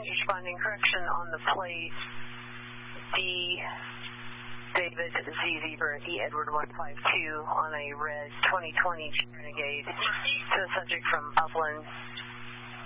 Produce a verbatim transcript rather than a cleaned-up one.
responding. Correction on the plate. D. David Z. Zebra E. Edward one five two on a red twenty twenty Renegade. To the subject from Upland.